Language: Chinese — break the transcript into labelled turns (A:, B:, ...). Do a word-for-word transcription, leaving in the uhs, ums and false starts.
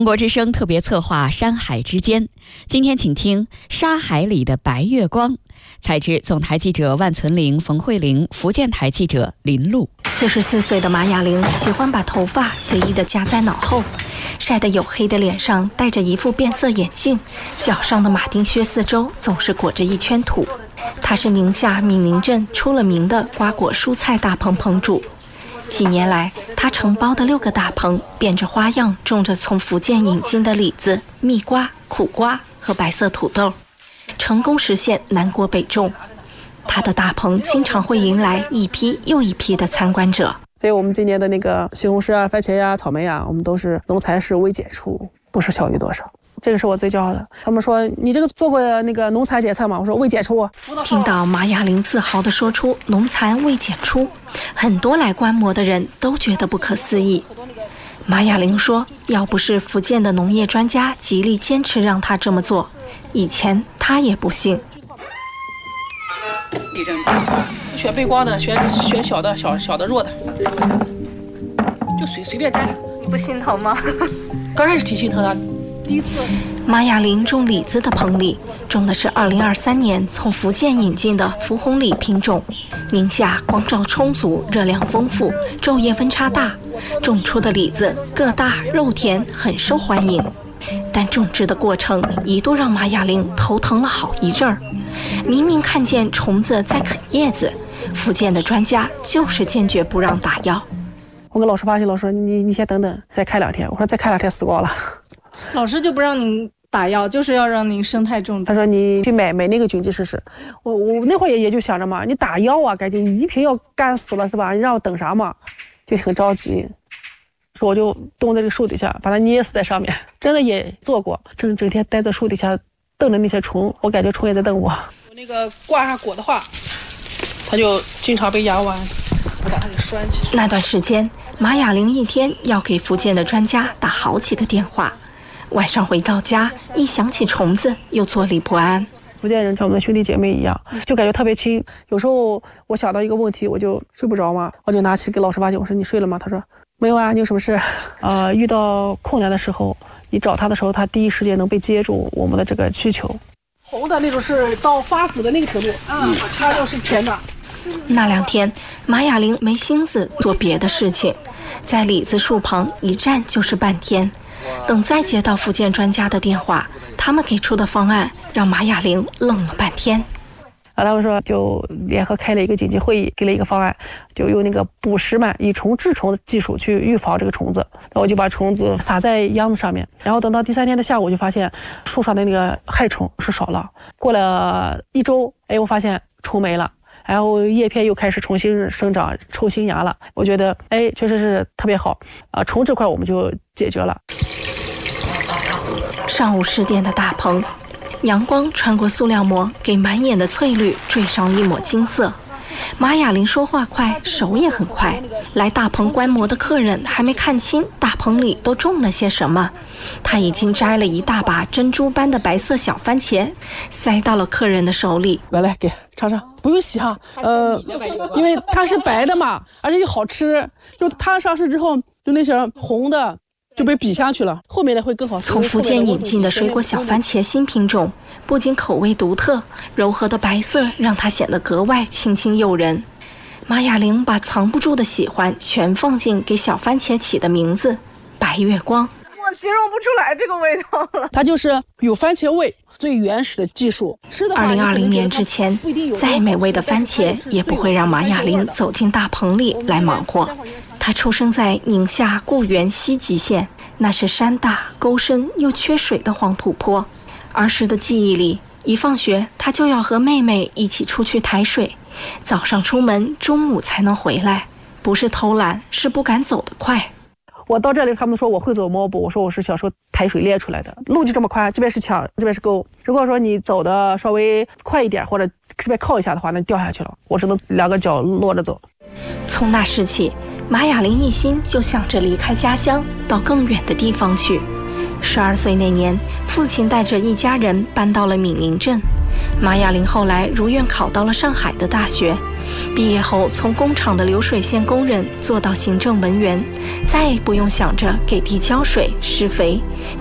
A: 中国之声特别策划《山海之间》，今天请听《沙海里的白月光》，采制总台记者万存玲、冯慧玲，福建台记者林璐。
B: 四十四岁的马雅玲喜欢把头发随意地夹在脑后，晒得黝黑的脸上戴着一副变色眼镜，脚上的马丁靴四周总是裹着一圈土。她是宁夏闽宁镇出了名的瓜果蔬菜大棚棚主。几年来，他承包的六个大棚变着花样种着从福建引进的李子、蜜瓜、苦瓜和白色土豆，成功实现南国北种。他的大棚经常会迎来一批又一批的参观者。
C: 所以我们今年的那个西红柿啊、番茄呀、草莓呀，我们都是农残是未检出，不是小于多少。这个是我最骄傲的。他们说你这个做过那个农残检测吗？我说未检出。
B: 听到马雅玲自豪地说出农残未检出，很多来观摩的人都觉得不可思议。马雅玲说，要不是福建的农业专家极力坚持让她这么做，以前她也不信。
C: 选背光的，选选小的，小小的弱的，就随随便摘。
B: 不心疼吗？
C: 刚开始挺心疼的。第一次，
B: 马雅玲种李子的棚里种的是二零二三年从福建引进的福红李品种。宁夏光照充足，热量丰富，昼夜温差大，种出的李子个大肉甜，很受欢迎。但种植的过程一度让马雅玲头疼了好一阵儿。明明看见虫子在啃叶子，福建的专家就是坚决不让打药。
C: 我跟老师发现，老师你你先等等，再开两天。我说再开两天死光了。
D: 老师就不让您打药，就是要让您生态种植。
C: 他说你去买买那个菌剂试试。我我那会儿也也就想着嘛，你打药啊，感觉你一瓶要干死了是吧？你让我等啥嘛？就挺着急。说我就蹲在这个树底下，把它捏死在上面。真的也做过，整整天待在树底下瞪着那些虫，我感觉虫也在瞪我。我那个挂上果的话，它就经常被压弯，我把它给拴起。
B: 那段时间，马雅玲一天要给福建的专家打好几个电话。晚上回到家，一想起虫子，又坐立不安。
C: 福建人像我们的兄弟姐妹一样，就感觉特别亲。有时候我想到一个问题，我就睡不着嘛，我就拿起给老师发信，我说你睡了吗？他说没有啊，你有什么事？呃，遇到困难的时候，你找他的时候，他第一时间能被接住我们的这个需求。红的那种是到发紫的那个程度，嗯，它就是甜的。
B: 那两天，马雅玲没心思做别的事情，在李子树旁一站就是半天。等再接到福建专家的电话，他们给出的方案让马雅玲愣了半天。
C: 啊，他们说就联合开了一个紧急会议，给了一个方案，就用那个捕食螨以虫治虫的技术去预防这个虫子。那我就把虫子撒在秧子上面，然后等到第三天的下午，就发现树上的那个害虫是少了。过了一周，哎，我发现虫没了。然后叶片又开始重新生长，抽新芽了。我觉得，哎，确实是特别好啊！虫这块我们就解决了。
B: 上午十点的大棚，阳光穿过塑料膜，给满眼的翠绿缀上一抹金色。马雅玲说话快，手也很快。来大棚观摩的客人还没看清大棚里都种了些什么，他已经摘了一大把珍珠般的白色小番茄，塞到了客人的手里。
C: 来来，给尝尝，不用洗哈，呃，因为它是白的嘛，而且又好吃。就它上市之后，就那些红的就被比下去了，后面的会更好吃。
B: 从福建引进的水果小番茄新品种，不仅口味独特，柔和的白色让它显得格外清新诱人。马雅玲把藏不住的喜欢全放进给小番茄起的名字“白月光”。
D: 我形容不出来这个味道了，
C: 它就是有番茄味，最原始的技术。
B: 二零二零年之前，再美味的番茄也不会让马雅玲走进大棚里来忙活。她出生在宁夏固原西极县，那是山大沟深又缺水的黄土坡。儿时的记忆里，一放学她就要和妹妹一起出去抬水，早上出门，中午才能回来。不是偷懒，是不敢走得快。
C: 我到这里，他们说我会走摸步，我说我是小时候抬水练出来的，路就这么宽，这边是墙，这边是沟。如果说你走的稍微快一点，或者这边靠一下的话，那掉下去了，我只能两个脚落着走。
B: 从那时起，马雅玲一心就想着离开家乡，到更远的地方去。十二岁那年，父亲带着一家人搬到了闽宁镇。马雅玲后来如愿考到了上海的大学， 毕业后从工厂的流水线工人做到行政文员，再也不用想着给地浇水施肥，